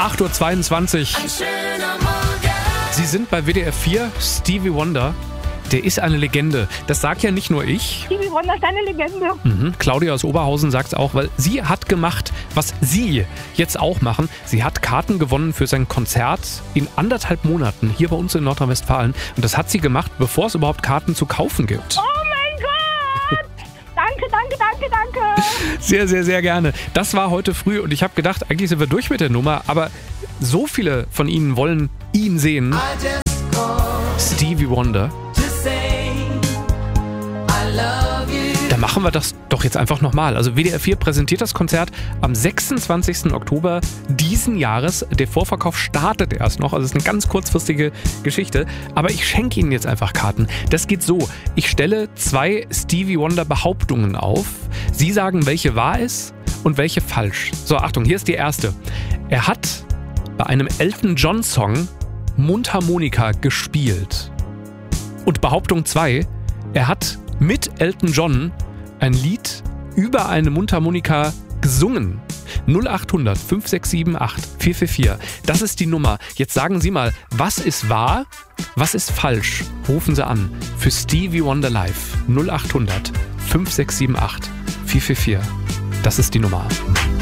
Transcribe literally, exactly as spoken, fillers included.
acht Uhr zweiundzwanzig. Ein schöner Morgen. Sie sind bei W D R vier. Stevie Wonder, der ist eine Legende. Das sag ja nicht nur ich. Stevie Wonder ist eine Legende. Mhm. Claudia aus Oberhausen sagt es auch, weil sie hat gemacht, was Sie jetzt auch machen. Sie hat Karten gewonnen für sein Konzert in anderthalb Monaten hier bei uns in Nordrhein-Westfalen. Und das hat sie gemacht, bevor es überhaupt Karten zu kaufen gibt. Oh mein Gott! Danke, danke, danke, danke. Sehr, sehr, sehr gerne. Das war heute früh und ich habe gedacht, eigentlich sind wir durch mit der Nummer, aber so viele von Ihnen wollen ihn sehen. Stevie Wonder. Da machen wir das doch jetzt einfach nochmal. Also W D R vier präsentiert das Konzert am sechsundzwanzigsten Oktober diesen Jahres. Der Vorverkauf startet erst noch, also es ist eine ganz kurzfristige Geschichte. Aber ich schenke Ihnen jetzt einfach Karten. Das geht so. Ich stelle zwei Stevie Wonder Behauptungen auf. Sie sagen, welche wahr ist und welche falsch. So, Achtung, hier ist die erste. Er hat bei einem Elton John Song Mundharmonika gespielt. Und Behauptung zwei, er hat mit Elton John ein Lied über eine Mundharmonika gesungen. null acht hundert fünf sechs sieben acht vier vier vier. Das ist die Nummer. Jetzt sagen Sie mal, was ist wahr, was ist falsch? Rufen Sie an für Stevie Wonder Live. null acht hundert fünf sechs sieben acht vier vier vier. Das ist die Nummer.